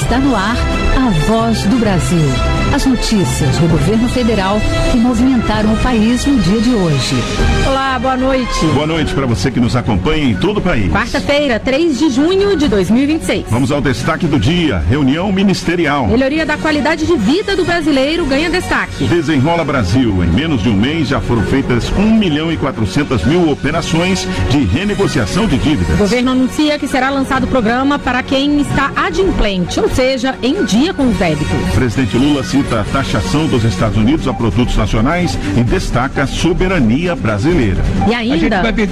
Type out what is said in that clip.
Está no ar a Voz do Brasil. As notícias do governo federal que movimentaram o país no dia de hoje. Olá, boa noite. Boa noite para você que nos acompanha em todo o país. Quarta-feira, 3 de junho de 2026. Vamos ao destaque do dia. Reunião ministerial. Melhoria da qualidade de vida do brasileiro ganha destaque. Desenrola Brasil. Em menos de um mês já foram feitas 1.400.000 operações de renegociação de dívidas. O governo anuncia que será lançado programa para quem está adimplente, ou seja, em dia com os débitos. Presidente Lula cita a taxação dos Estados Unidos a produtos nacionais e destaca a soberania brasileira. E ainda...